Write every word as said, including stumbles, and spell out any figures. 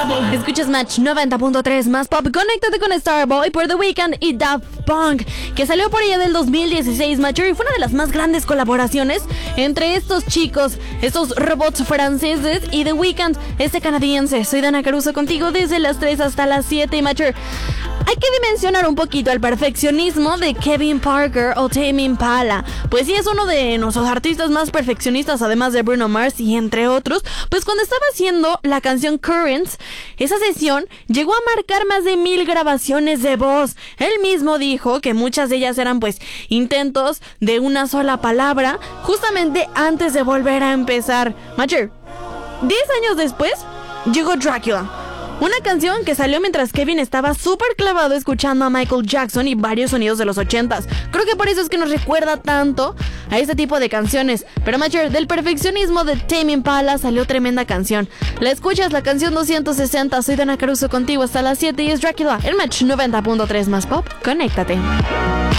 Escuchas Match noventa punto tres más pop. Conéctate con Starboy por The Weeknd y Daft Punk, que salió por allá del dos mil dieciséis, Matcher, y fue una de las más grandes colaboraciones entre estos chicos, estos robots franceses y The Weeknd, este canadiense. Soy Dana Caruso contigo desde las tres hasta las siete, Matcher. Hay que dimensionar un poquito el perfeccionismo de Kevin Parker o Tame Impala. Pues sí, es uno de nuestros artistas más perfeccionistas, además de Bruno Mars y entre otros. Pues cuando estaba haciendo la canción Currents, esa sesión llegó a marcar más de mil grabaciones de voz. Él mismo dijo que muchas de ellas eran pues intentos de una sola palabra, justamente antes de volver a empezar. Matcher, diez años después llegó Dracula, una canción que salió mientras Kevin estaba súper clavado escuchando a Michael Jackson y varios sonidos de los ochentas. Creo que por eso es que nos recuerda tanto a este tipo de canciones. Pero Matcher, del perfeccionismo de Tame Impala salió tremenda canción. La escuchas, la canción doscientos sesenta. Soy Dana Caruso contigo hasta las siete y es Dracula, el Match noventa punto tres más pop. Conéctate.